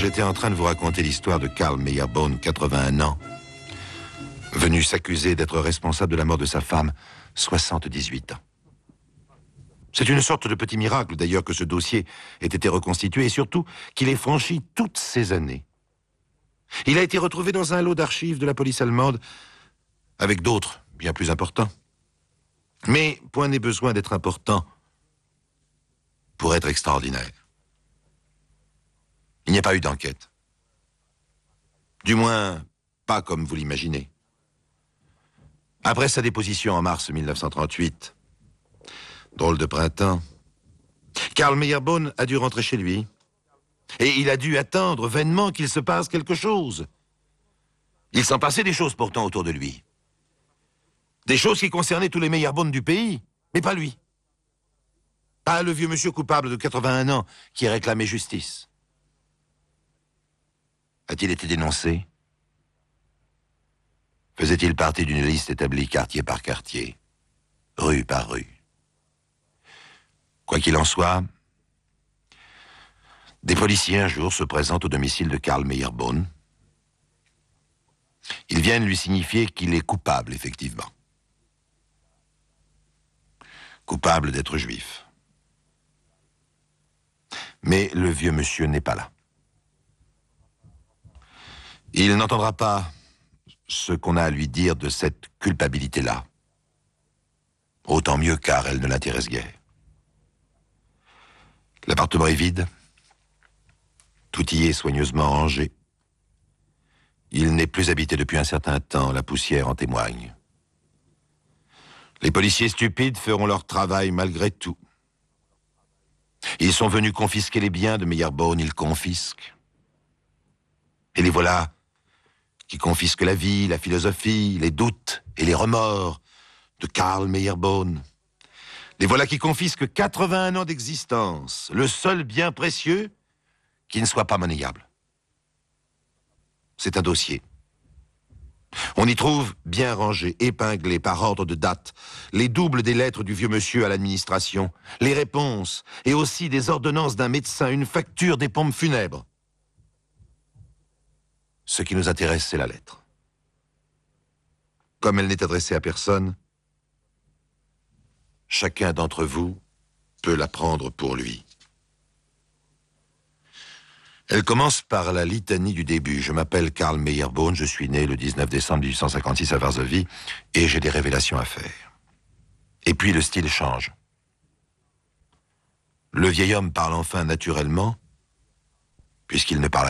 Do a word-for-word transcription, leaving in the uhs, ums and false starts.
j'étais en train de vous raconter l'histoire de Karl Meyerbohm, quatre-vingt-un ans, venu s'accuser d'être responsable de la mort de sa femme, soixante-dix-huit ans. C'est une sorte de petit miracle, d'ailleurs, que ce dossier ait été reconstitué et surtout qu'il ait franchi toutes ces années. Il a été retrouvé dans un lot d'archives de la police allemande avec d'autres, bien plus importants. Mais point n'est besoin d'être important pour être extraordinaire. Il n'y a pas eu d'enquête. Du moins, pas comme vous l'imaginez. Après sa déposition en mars mille neuf cent trente-huit, drôle de printemps, Karl Meyerbohm a dû rentrer chez lui. Et il a dû attendre vainement qu'il se passe quelque chose. Il s'en passait des choses pourtant autour de lui. Des choses qui concernaient tous les Meyerbohm du pays, mais pas lui. Pas le vieux monsieur coupable de quatre-vingt-un ans qui réclamait justice. A-t-il été dénoncé? Faisait-il partie d'une liste établie quartier par quartier, rue par rue? Quoi qu'il en soit, des policiers un jour se présentent au domicile de Karl Meyerbohm. Ils viennent lui signifier qu'il est coupable, effectivement. Coupable d'être juif. Mais le vieux monsieur n'est pas là. Il n'entendra pas ce qu'on a à lui dire de cette culpabilité-là. Autant mieux, car elle ne l'intéresse guère. L'appartement est vide. Tout y est soigneusement rangé. Il n'est plus habité depuis un certain temps, la poussière en témoigne. Les policiers stupides feront leur travail malgré tout. Ils sont venus confisquer les biens de Meyerbohm, ils confisquent. Et les voilà qui confisquent la vie, la philosophie, les doutes et les remords de Karl Meyerbohm. Les voilà qui confisquent quatre-vingt-un ans d'existence, le seul bien précieux qui ne soit pas monnayable. C'est un dossier. On y trouve, bien rangé, épinglé par ordre de date, les doubles des lettres du vieux monsieur à l'administration, les réponses, et aussi des ordonnances d'un médecin, une facture des pompes funèbres. Ce qui nous intéresse, c'est la lettre. Comme elle n'est adressée à personne, chacun d'entre vous peut la prendre pour lui. Elle commence par la litanie du début. Je m'appelle Karl Meyerbohm, je suis né le dix-neuf décembre mille huit cent cinquante-six à Varsovie et j'ai des révélations à faire. Et puis le style change. Le vieil homme parle enfin naturellement, puisqu'il ne parle